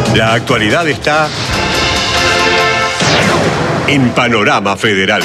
La actualidad está en Panorama Federal.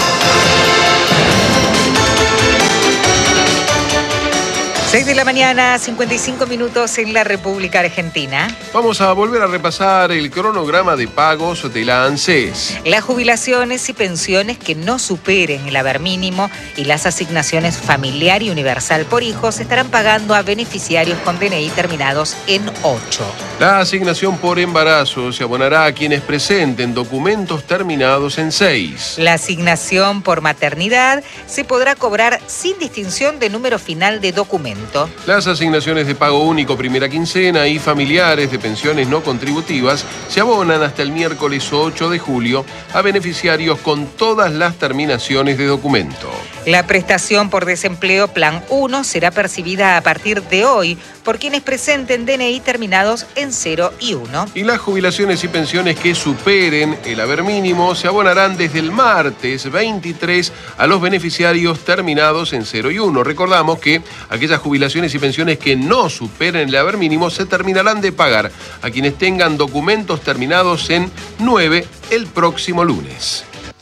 6 de la mañana, 55 minutos en la República Argentina. Vamos a volver a repasar el cronograma de pagos de la ANSES. Las jubilaciones y pensiones que no superen el haber mínimo y las asignaciones familiar y universal por hijos estarán pagando a beneficiarios con DNI terminados en 8. La asignación por embarazo se abonará a quienes presenten documentos terminados en 6. La asignación por maternidad se podrá cobrar sin distinción de número final de documento. Las asignaciones de pago único primera quincena y familiares de pensiones no contributivas se abonan hasta el miércoles 8 de julio a beneficiarios con todas las terminaciones de documento. La prestación por desempleo Plan 1 será percibida a partir de hoy por quienes presenten DNI terminados en 0 y 1. Y las jubilaciones y pensiones que superen el haber mínimo se abonarán desde el martes 23 a los beneficiarios terminados en 0 y 1. Recordamos que aquellas jubilaciones y pensiones que no superen el haber mínimo se terminarán de pagar a quienes tengan documentos terminados en 9 el próximo lunes.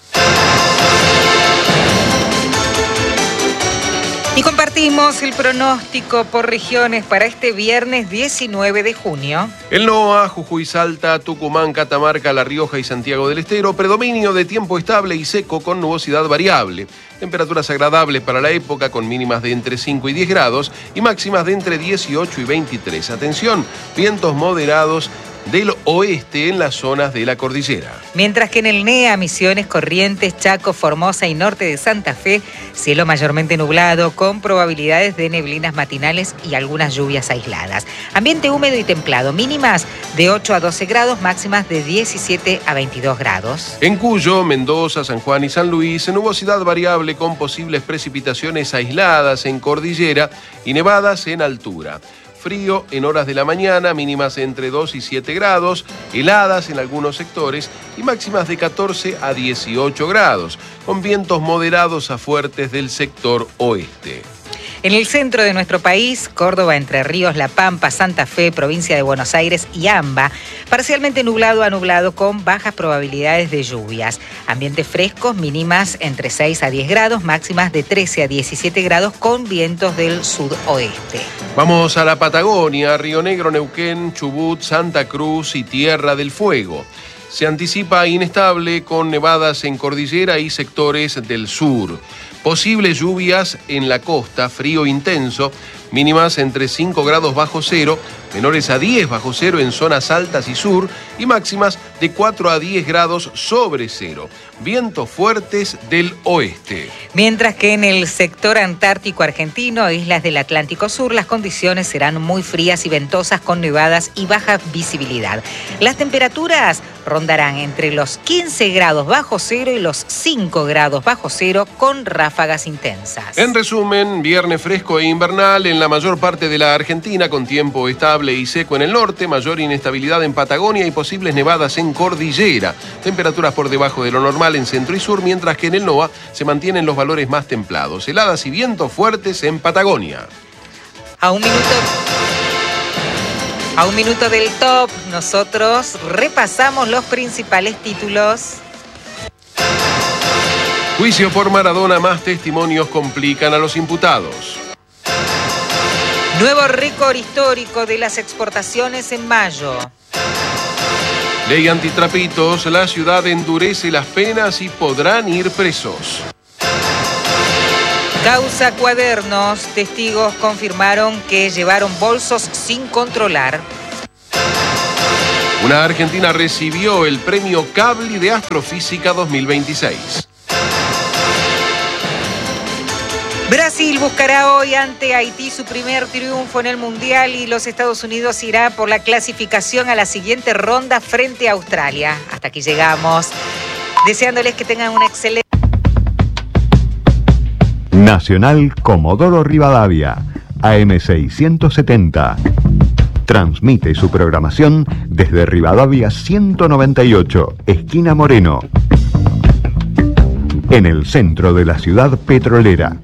Y compartimos el pronóstico por regiones para este viernes 19 de junio. El NOA, Jujuy, Salta, Tucumán, Catamarca, La Rioja y Santiago del Estero, predominio de tiempo estable y seco con nubosidad variable. Temperaturas agradables para la época con mínimas de entre 5 y 10 grados y máximas de entre 18 y 23. Atención, vientos moderados del oeste en las zonas de la cordillera. Mientras que en el NEA, Misiones, Corrientes, Chaco, Formosa y norte de Santa Fe, cielo mayormente nublado con probabilidades de neblinas matinales y algunas lluvias aisladas. Ambiente húmedo y templado, mínimas de 8 a 12 grados, máximas de 17 a 22 grados. En Cuyo, Mendoza, San Juan y San Luis, nubosidad variable con posibles precipitaciones aisladas en cordillera y nevadas en altura. Frío en horas de la mañana, mínimas entre 2 y 7 grados, heladas en algunos sectores y máximas de 14 a 18 grados, con vientos moderados a fuertes del sector oeste. En el centro de nuestro país, Córdoba, Entre Ríos, La Pampa, Santa Fe, provincia de Buenos Aires y AMBA, parcialmente nublado a nublado con bajas probabilidades de lluvias. Ambientes frescos, mínimas entre 6 a 10 grados, máximas de 13 a 17 grados con vientos del sudoeste. Vamos a la Patagonia, Río Negro, Neuquén, Chubut, Santa Cruz y Tierra del Fuego. Se anticipa inestable con nevadas en cordillera y sectores del sur. Posibles lluvias en la costa, frío intenso, mínimas entre 5 grados bajo cero, menores a 10 bajo cero en zonas altas y sur y máximas de 4 a 10 grados sobre cero. Vientos fuertes del oeste. Mientras que en el sector antártico argentino, islas del Atlántico Sur, las condiciones serán muy frías y ventosas con nevadas y baja visibilidad. Las temperaturas rondarán entre los 15 grados bajo cero y los 5 grados bajo cero con ráfagas intensas. En resumen, viernes fresco e invernal en la mayor parte de la Argentina con tiempo estable y seco en el norte, mayor inestabilidad en Patagonia y posibles nevadas en cordillera. Temperaturas por debajo de lo normal en centro y sur, mientras que en el NOA se mantienen los valores más templados. Heladas y vientos fuertes en Patagonia. A un minuto del top, nosotros repasamos los principales títulos. Juicio por Maradona, más testimonios complican a los imputados. Nuevo récord histórico de las exportaciones en mayo. Ley antitrapitos, la ciudad endurece las penas y podrán ir presos. Causa Cuadernos, testigos confirmaron que llevaron bolsos sin controlar. Una argentina recibió el premio Kavli de Astrofísica 2026. Brasil buscará hoy ante Haití su primer triunfo en el Mundial y los Estados Unidos irá por la clasificación a la siguiente ronda frente a Australia. Hasta aquí llegamos, deseándoles que tengan una excelente... Nacional Comodoro Rivadavia, AM670. Transmite su programación desde Rivadavia 198, esquina Moreno, en el centro de la ciudad petrolera.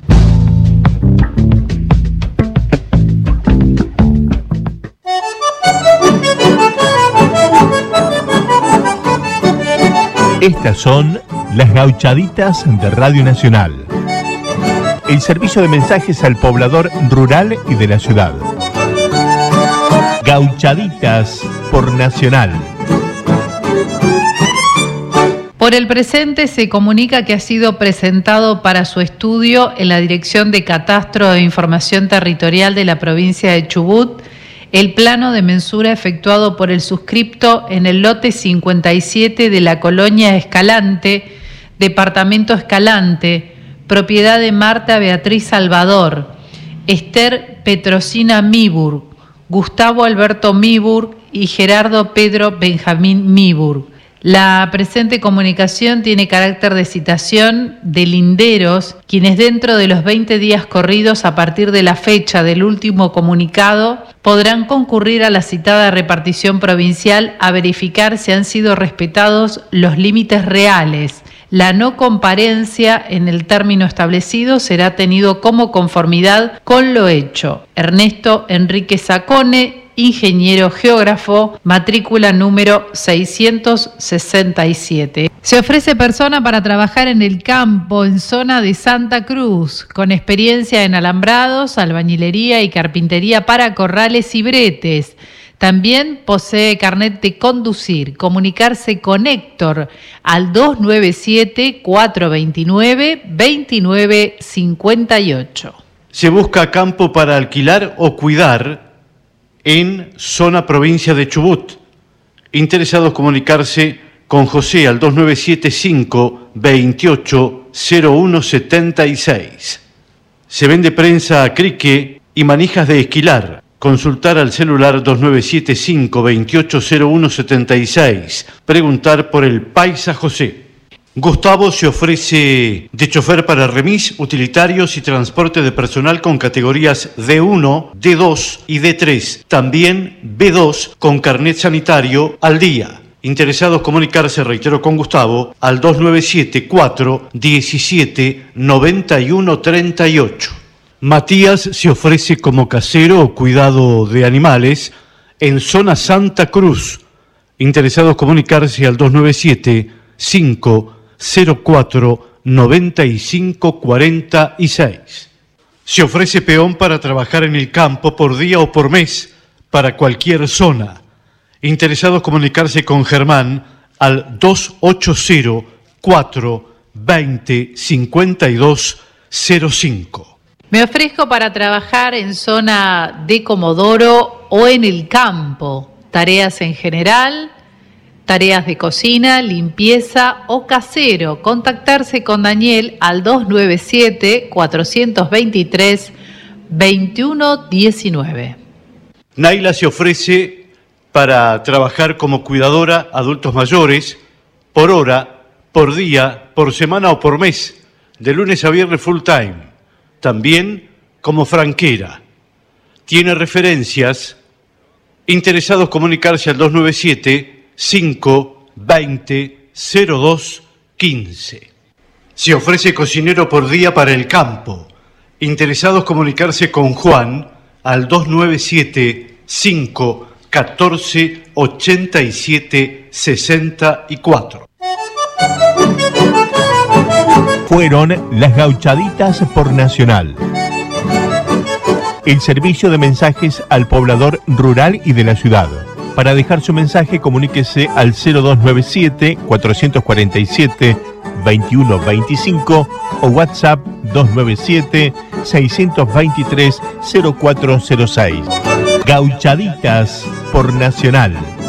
Estas son las gauchaditas de Radio Nacional. El servicio de mensajes al poblador rural y de la ciudad. Gauchaditas por Nacional. Por el presente se comunica que ha sido presentado para su estudio en la Dirección de Catastro e Información Territorial de la provincia de Chubut el plano de mensura efectuado por el suscripto en el lote 57 de la colonia Escalante, departamento Escalante, propiedad de Marta Beatriz Salvador, Esther Petrosina Miburg, Gustavo Alberto Miburg y Gerardo Pedro Benjamín Miburg. La presente comunicación tiene carácter de citación de linderos, quienes dentro de los 20 días corridos a partir de la fecha del último comunicado podrán concurrir a la citada repartición provincial a verificar si han sido respetados los límites reales. La no comparencia en el término establecido será tenido como conformidad con lo hecho. Ernesto Enrique Sacone, ingeniero geógrafo, matrícula número 667. Se ofrece persona para trabajar en el campo en zona de Santa Cruz, con experiencia en alambrados, albañilería y carpintería para corrales y bretes. También posee carnet de conducir. Comunicarse con Héctor al 297-429-2958. Se busca campo para alquilar o cuidar en zona provincia de Chubut. Interesados comunicarse con José al 2975-280176. Se vende prensa a crique y manijas de esquilar. Consultar al celular 2975-280176. Preguntar por el Paisa José. Gustavo se ofrece de chofer para remis, utilitarios y transporte de personal con categorías D1, D2 y D3. También B2 con carnet sanitario al día. Interesados comunicarse, reitero, con Gustavo al 297-417-9138. Matías se ofrece como casero o cuidado de animales en zona Santa Cruz. Interesados comunicarse al 297-504-9546. Se ofrece peón para trabajar en el campo por día o por mes para cualquier zona. Interesados comunicarse con Germán al 280-420-5205. Me ofrezco para trabajar en zona de Comodoro o en el campo. Tareas en general, tareas de cocina, limpieza o casero. Contactarse con Daniel al 297-423-2119. Naila se ofrece para trabajar como cuidadora adultos mayores por hora, por día, por semana o por mes, de lunes a viernes full time. También como franquera. Tiene referencias. Interesados comunicarse al 297-520-0215. Se ofrece cocinero por día para el campo. Interesados comunicarse con Juan al 297-514-8764. Fueron las gauchaditas por Nacional. El servicio de mensajes al poblador rural y de la ciudad. Para dejar su mensaje, comuníquese al 0297-447-2125 o WhatsApp 297-623-0406. Gauchaditas por Nacional.